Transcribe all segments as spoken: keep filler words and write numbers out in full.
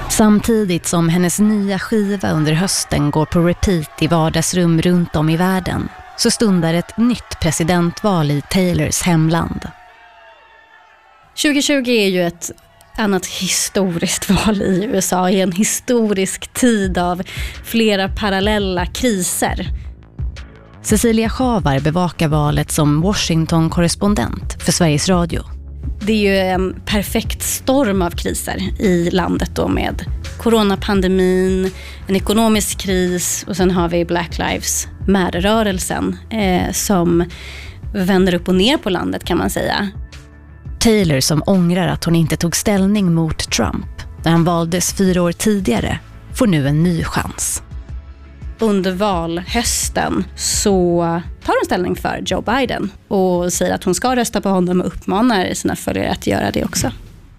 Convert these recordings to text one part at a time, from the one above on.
Samtidigt som hennes nya skiva under hösten går på repeat i vardagsrum runt om i världen så stundar ett nytt presidentval i Taylors hemland. tjugo tjugo är ju ett annat historiskt val i U S A i en historisk tid av flera parallella kriser. Cecilia Schavar bevakar valet som Washington-korrespondent för Sveriges Radio. Det är ju en perfekt storm av kriser i landet då, med coronapandemin, en ekonomisk kris och sen har vi Black Lives Matter-rörelsen eh, som vänder upp och ner på landet, kan man säga. Taylor, som ångrar att hon inte tog ställning mot Trump när han valdes fyra år tidigare, får nu en ny chans. Under valhösten så tar hon ställning för Joe Biden och säger att hon ska rösta på honom och uppmanar sina följare att göra det också.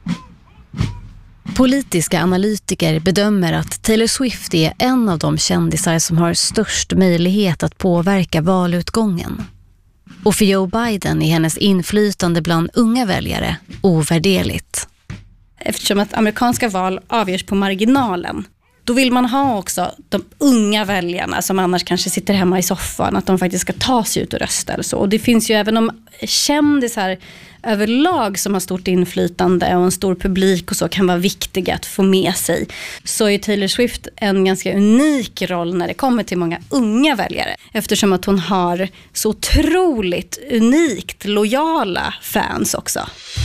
Politiska analytiker bedömer att Taylor Swift är en av de kändisar som har störst möjlighet att påverka valutgången. Och för Joe Biden är hennes inflytande bland unga väljare ovärderligt. Eftersom att amerikanska val avgörs på marginalen, då vill man ha också de unga väljarna som annars kanske sitter hemma i soffan, att de faktiskt ska ta sig ut och rösta eller så. Och det finns ju även om kändisar överlag som har stort inflytande och en stor publik och så kan vara viktiga att få med sig, så är Taylor Swift en ganska unik roll när det kommer till många unga väljare, eftersom att hon har så otroligt unikt lojala fans också.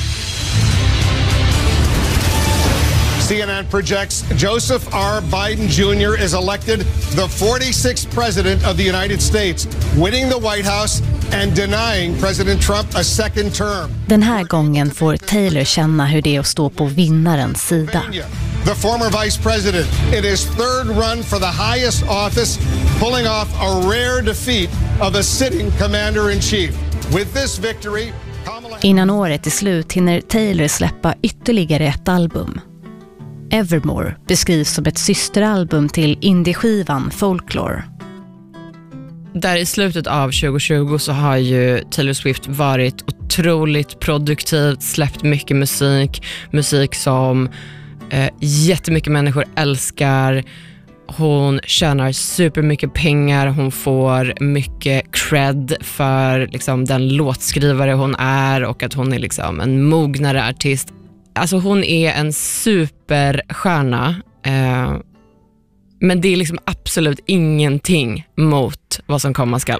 C N N projects Joseph R. Biden Junior is elected the forty-sixth president of the United States, winning the White House and denying President Trump a second term. Den här gången får Taylor känna hur det är att stå på vinnarens sida. The former vice president in his third run for the highest office, pulling off a rare defeat of a sitting commander-in-chief. With this victory, Kamala... Innan året är slut hinner Taylor släppa ytterligare ett album. Evermore beskrivs som ett systeralbum till indieskivan Folklore. Där i slutet av tjugo tjugo så har ju Taylor Swift varit otroligt produktivt, släppt mycket musik, musik som eh, jättemycket människor älskar. Hon tjänar supermycket pengar, hon får mycket cred för liksom, den låtskrivare hon är och att hon är liksom en mognare artist. Alltså hon är en superstjärna, eh, men det är liksom absolut ingenting mot vad som komma skall.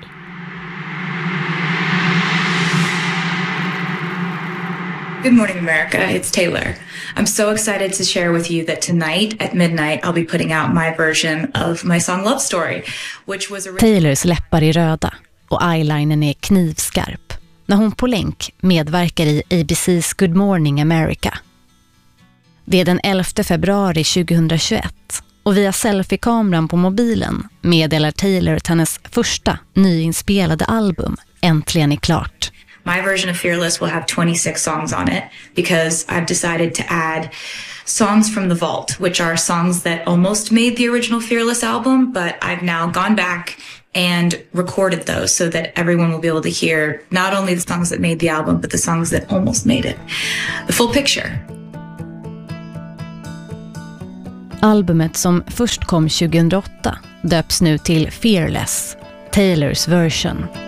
Good morning, America. It's Taylor. I'm so excited to share with you that tonight at midnight I'll be putting out my version of my song Love Story, which was a... Taylors läppar är röda och eyelinern är knivskarp när hon på länk medverkar i A B C's Good Morning America. Det är den elfte februari tjugohundratjugoett och via selfie-kameran på mobilen meddelar Taylor att hennes första nyinspelade album äntligen är klart. My version of Fearless will have twenty-six songs on it because I've decided to add songs from the vault, which are songs that almost made the original Fearless album, but I've now gone back and recorded those so that everyone will be able to hear not only the songs that made the album, but the songs that almost made it. The full picture. Albumet som först kom tjugohundraåtta döps nu till Fearless, Taylors version.